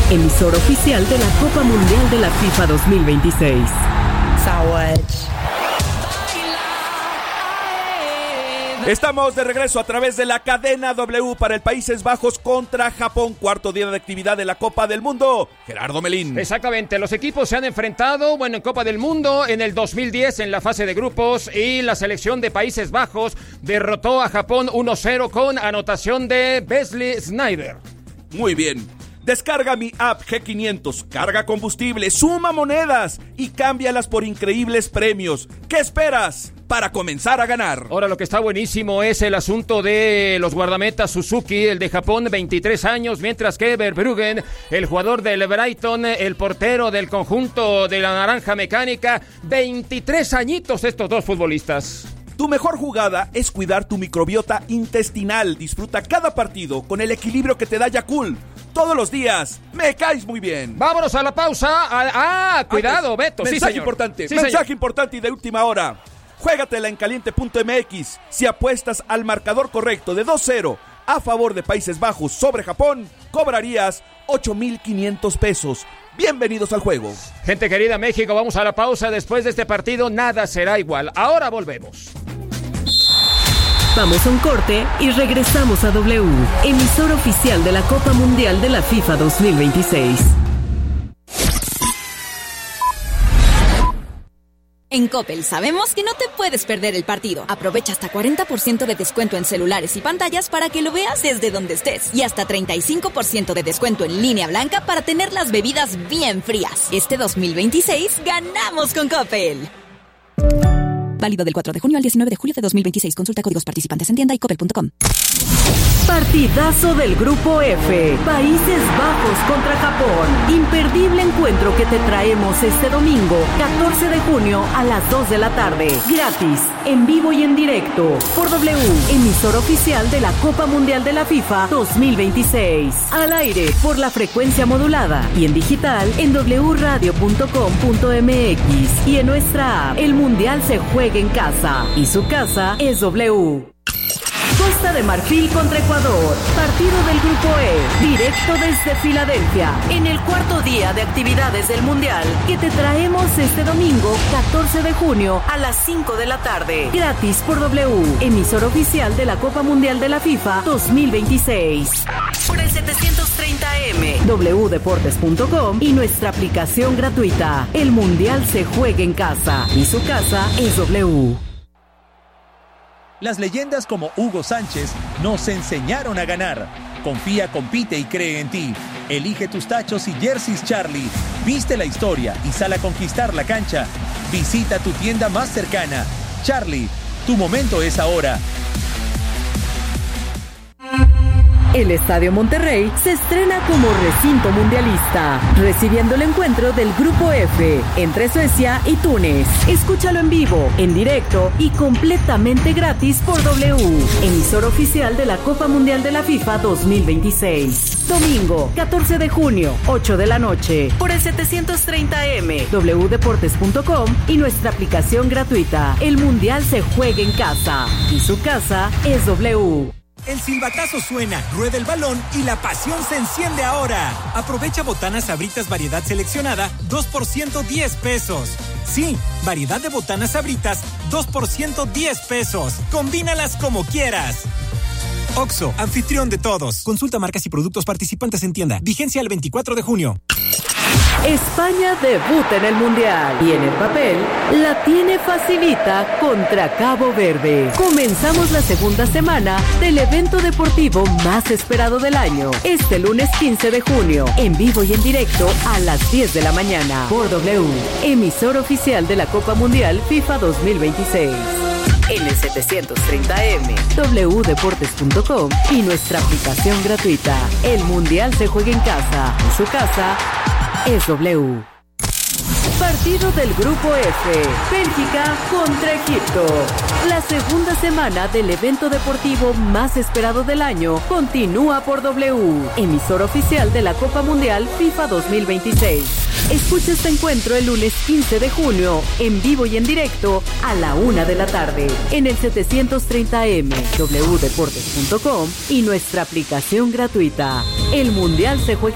emisor oficial de la Copa Mundial de la FIFA 2026. Estamos de regreso a través de la cadena W para el Países Bajos contra Japón, cuarto día de actividad de la Copa del Mundo. Gerardo Melín. Exactamente, los equipos se han enfrentado, en Copa del Mundo en el 2010 en la fase de grupos, y la selección de Países Bajos derrotó a Japón 1-0 con anotación de Wesley Sneijder. Muy bien. Descarga mi app G500, carga combustible, suma monedas y cámbialas por increíbles premios. ¿Qué esperas para comenzar a ganar? Ahora, lo que está buenísimo es el asunto de los guardametas Suzuki, el de Japón, 23 años, mientras que Verbruggen, el jugador del Brighton, el portero del conjunto de la Naranja Mecánica, 23 añitos estos dos futbolistas. Tu mejor jugada es cuidar tu microbiota intestinal. Disfruta cada partido con el equilibrio que te da Yakult. Todos los días. Me caes muy bien. Vámonos a la pausa. Cuidado, Beto. Mensaje importante. Mensaje importante y de última hora. Juégatela en caliente.mx. Si apuestas al marcador correcto de 2-0 a favor de Países Bajos sobre Japón, cobrarías 8,500 pesos. Bienvenidos al juego. Gente querida, México, vamos a la pausa. Después de este partido, nada será igual. Ahora volvemos. Vamos a un corte y regresamos a W, emisor oficial de la Copa Mundial de la FIFA 2026. En Coppel sabemos que no te puedes perder el partido. Aprovecha hasta 40% de descuento en celulares y pantallas para que lo veas desde donde estés. Y hasta 35% de descuento en línea blanca para tener las bebidas bien frías. Este 2026 ganamos con Coppel. Válido del 4 de junio al 19 de julio de 2026. Consulta códigos participantes en tienda y coppel.com. Partidazo del Grupo F. Países Bajos contra Japón. Imperdible encuentro que te traemos este domingo, 14 de junio a las 2 de la tarde. Gratis, en vivo y en directo. Por W, emisor oficial de la Copa Mundial de la FIFA 2026. Al aire, por la frecuencia modulada. Y en digital, en wradio.com.mx. Y en nuestra app. El Mundial se juega en casa. Y su casa es W. Costa de Marfil contra Ecuador, partido del Grupo E, directo desde Filadelfia, en el cuarto día de actividades del Mundial, que te traemos este domingo, 14 de junio, a las 5 de la tarde. Gratis por W, emisor oficial de la Copa Mundial de la FIFA 2026. Por el 730M, wdeportes.com y nuestra aplicación gratuita. El Mundial se juega en casa, y su casa es W. Las leyendas como Hugo Sánchez nos enseñaron a ganar. Confía, compite y cree en ti. Elige tus tachos y jerseys Charlie. Viste la historia y sal a conquistar la cancha. Visita tu tienda más cercana. Charlie, tu momento es ahora. El Estadio Monterrey se estrena como recinto mundialista, recibiendo el encuentro del Grupo F entre Suecia y Túnez. Escúchalo en vivo, en directo y completamente gratis por W, emisor oficial de la Copa Mundial de la FIFA 2026. Domingo, 14 de junio, 8 de la noche, por el 730M, wdeportes.com y nuestra aplicación gratuita. El Mundial se juega en casa, y su casa es W. El silbatazo suena, rueda el balón y la pasión se enciende ahora. Aprovecha botanas Sabritas variedad seleccionada, 2% 10 pesos. Sí, variedad de botanas Sabritas, 2% 10 pesos. Combínalas como quieras. Oxxo, anfitrión de todos. Consulta marcas y productos participantes en tienda. Vigencia el 24 de junio. España debuta en el Mundial y en el papel la tiene facilita contra Cabo Verde. Comenzamos la segunda semana del evento deportivo más esperado del año. Este lunes 15 de junio, en vivo y en directo a las 10 de la mañana. Por W, emisor oficial de la Copa Mundial FIFA 2026. En el 730M, wdeportes.com y nuestra aplicación gratuita. El Mundial se juega en casa. En su casa es W. Partido del Grupo F. Bélgica contra Egipto. La segunda semana del evento deportivo más esperado del año continúa por W, emisor oficial de la Copa Mundial FIFA 2026. Escucha este encuentro el lunes 15 de junio, en vivo y en directo, a la 1 de la tarde, en el 730M, wdeportes.com y nuestra aplicación gratuita. El Mundial se juega